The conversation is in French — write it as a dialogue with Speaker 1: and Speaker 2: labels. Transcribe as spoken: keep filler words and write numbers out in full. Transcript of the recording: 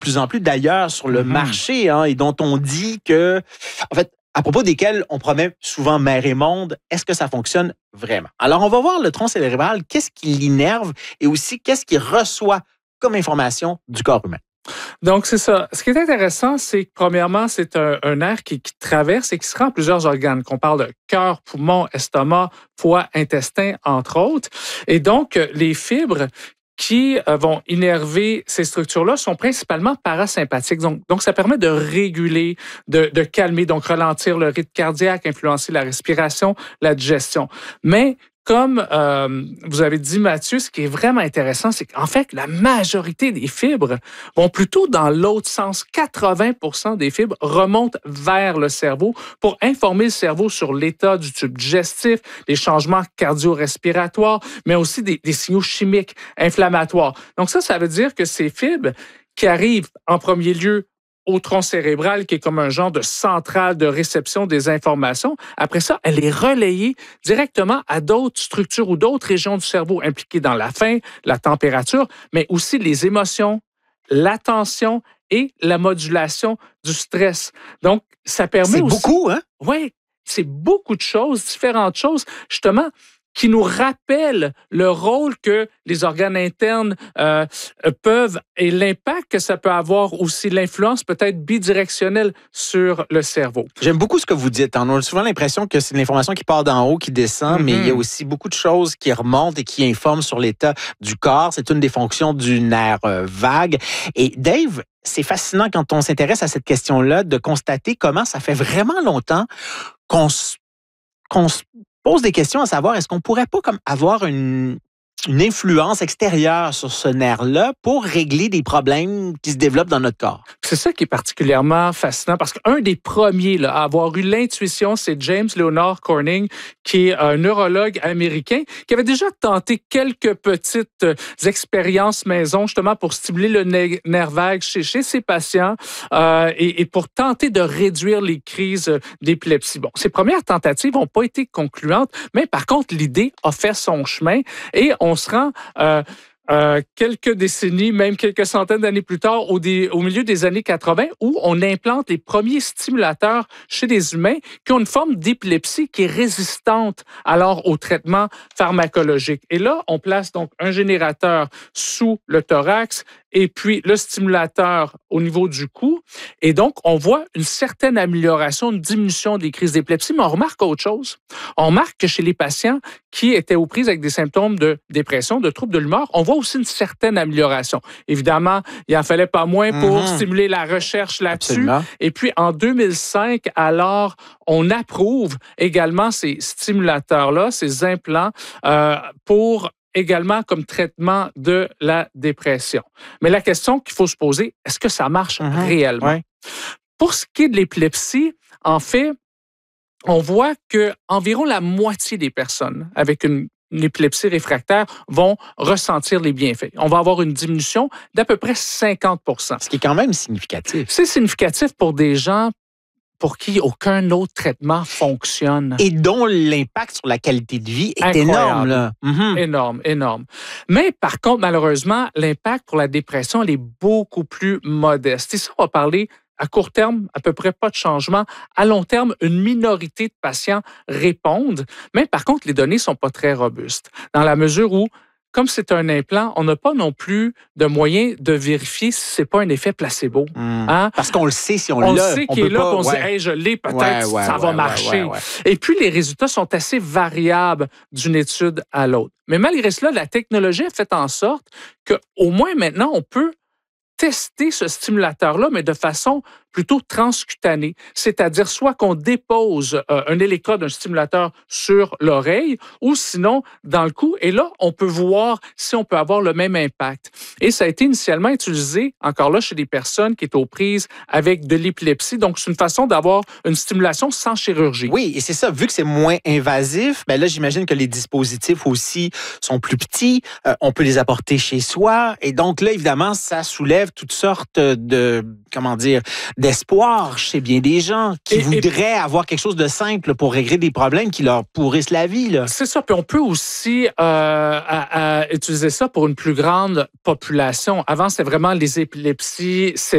Speaker 1: plus en plus d'ailleurs sur le
Speaker 2: Mm-hmm.
Speaker 1: marché hein, et dont on dit que, en fait, à propos desquels on promet souvent mer et monde, est-ce que ça fonctionne vraiment? Alors, on va voir le tronc cérébral, qu'est-ce qui l'innerve et aussi qu'est-ce qu'il reçoit comme information du corps humain.
Speaker 2: Donc, c'est ça. Ce qui est intéressant, c'est que, premièrement, c'est un, un nerf qui, qui traverse et qui se rend à plusieurs organes, qu'on parle de cœur, poumon, estomac, foie, intestin, entre autres. Et donc, les fibres qui euh, vont innerver ces structures-là sont principalement parasympathiques. Donc, donc ça permet de réguler, de, de calmer, donc ralentir le rythme cardiaque, influencer la respiration, la digestion. Mais comme euh, vous avez dit, Mathieu, ce qui est vraiment intéressant, c'est qu'en fait, la majorité des fibres vont plutôt dans l'autre sens. quatre-vingts pour cent des fibres remontent vers le cerveau pour informer le cerveau sur l'état du tube digestif, les changements cardio-respiratoires, mais aussi des, des signaux chimiques inflammatoires. Donc ça, ça veut dire que ces fibres qui arrivent en premier lieu au tronc cérébral, qui est comme un genre de centrale de réception des informations. Après ça, elle est relayée directement à d'autres structures ou d'autres régions du cerveau impliquées dans la faim, la température, mais aussi les émotions, l'attention et la modulation du stress. Donc, ça permet
Speaker 1: c'est
Speaker 2: aussi...
Speaker 1: C'est beaucoup, hein?
Speaker 2: Oui, c'est beaucoup de choses, différentes choses, justement, qui nous rappellent le rôle que les organes internes euh, peuvent et l'impact que ça peut avoir aussi, l'influence peut-être bidirectionnelle sur le cerveau.
Speaker 1: J'aime beaucoup ce que vous dites. On a souvent l'impression que c'est l'information qui part d'en haut, qui descend, mm-hmm. mais il y a aussi beaucoup de choses qui remontent et qui informent sur l'état du corps. C'est une des fonctions du nerf euh, vague. Et Dave, c'est fascinant quand on s'intéresse à cette question-là de constater comment ça fait vraiment longtemps qu'on se qu'on se pose des questions à savoir, est-ce qu'on pourrait pas comme avoir une, une influence extérieure sur ce nerf-là pour régler des problèmes qui se développent dans notre corps?
Speaker 2: C'est ça qui est particulièrement fascinant parce qu'un des premiers là, à avoir eu l'intuition, c'est James Leonard Corning, qui est un neurologue américain, qui avait déjà tenté quelques petites euh, expériences maison justement pour stimuler le nerf vague chez, chez ses patients euh, et, et pour tenter de réduire les crises d'épilepsie. Bon, ces premières tentatives n'ont pas été concluantes, mais par contre, l'idée a fait son chemin et on se rend... Euh, Euh, quelques décennies, même quelques centaines d'années plus tard, au, des, au milieu des années quatre-vingts, où on implante les premiers stimulateurs chez les humains qui ont une forme d'épilepsie qui est résistante alors au traitement pharmacologique. Et là, on place donc un générateur sous le thorax et puis le stimulateur au niveau du cou. Et donc, on voit une certaine amélioration, une diminution des crises d'épilepsie, mais on remarque autre chose. On remarque que chez les patients qui étaient aux prises avec des symptômes de dépression, de troubles de l'humeur, on voit aussi une certaine amélioration. Évidemment, il en fallait pas moins pour mm-hmm. stimuler la recherche là-dessus. Absolument. Et puis, en deux mille cinq, alors, on approuve également ces stimulateurs-là, ces implants, euh, pour également comme traitement de la dépression. Mais la question qu'il faut se poser, est-ce que ça marche mm-hmm. réellement? Ouais. Pour ce qui est de l'épilepsie, en fait, on voit que environ la moitié des personnes avec une l'épilepsie réfractaire vont ressentir les bienfaits. On va avoir une diminution d'à peu près cinquante pour cent.
Speaker 1: Ce qui est quand même significatif.
Speaker 2: C'est significatif pour des gens pour qui aucun autre traitement fonctionne.
Speaker 1: Et dont l'impact sur la qualité de vie est
Speaker 2: Incroyable.
Speaker 1: énorme. Là. Mm-hmm.
Speaker 2: Énorme, énorme. Mais par contre, malheureusement, l'impact pour la dépression, elle est beaucoup plus modeste. Et ça, on va parler à court terme, à peu près pas de changement. À long terme, une minorité de patients répondent. Mais par contre, les données sont pas très robustes. Dans la mesure où, comme c'est un implant, on n'a pas non plus de moyen de vérifier si c'est pas un effet placebo. Mmh. Hein?
Speaker 1: Parce qu'on le sait si on,
Speaker 2: on
Speaker 1: l'a.
Speaker 2: On le sait qu'il est là, pas... on ouais. dit hey, « je l'ai, peut-être ouais, ouais, ça ouais, va ouais, marcher ouais, ouais, ouais. ». Et puis, les résultats sont assez variables d'une étude à l'autre. Mais malgré cela, la technologie a fait en sorte qu'au moins maintenant, on peut tester ce stimulateur-là, mais de façon plutôt transcutanée, c'est-à-dire soit qu'on dépose euh, un électrode, un stimulateur sur l'oreille, ou sinon dans le cou, et là, on peut voir si on peut avoir le même impact. Et ça a été initialement utilisé, encore là, chez des personnes qui étaient aux prises avec de l'épilepsie, donc c'est une façon d'avoir une stimulation sans chirurgie.
Speaker 1: Oui, et c'est ça, vu que c'est moins invasif, ben là, j'imagine que les dispositifs aussi sont plus petits, euh, on peut les apporter chez soi, et donc là, évidemment, ça soulève toutes sortes de, comment dire, d'espoir chez bien des gens qui et, voudraient et, avoir quelque chose de simple pour régler des problèmes qui leur pourrissent la vie. Là.
Speaker 2: C'est ça. Puis on peut aussi euh, à, à utiliser ça pour une plus grande population. Avant, c'était vraiment les épilepsies